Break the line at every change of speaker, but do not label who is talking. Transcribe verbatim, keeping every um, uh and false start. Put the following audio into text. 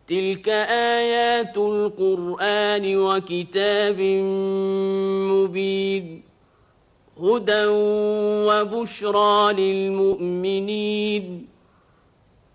تلك آيات القرآن وكتاب مبين هدى وبشرى للمؤمنين